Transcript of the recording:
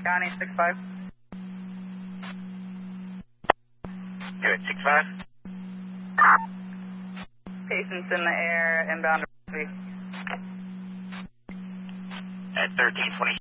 Connie, 6-5. Good, 6-5. Patients in the air, inbound to Murphy. At 1326.